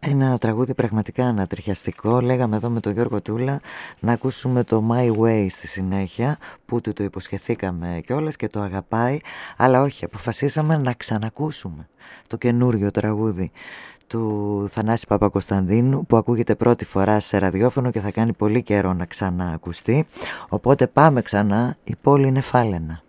Ένα τραγούδι πραγματικά ανατριχιαστικό. Λέγαμε εδώ με τον Γιώργο Τούλα να ακούσουμε το My Way στη συνέχεια, που του το υποσχεθήκαμε κιόλας και το αγαπάει. Αλλά όχι, αποφασίσαμε να ξανακούσουμε το καινούριο τραγούδι του Θανάση Παπακοσταντίνου, που ακούγεται πρώτη φορά σε ραδιόφωνο και θα κάνει πολύ καιρό να ξαναακουστεί. Οπότε πάμε ξανά, η πόλη είναι φάλαινα.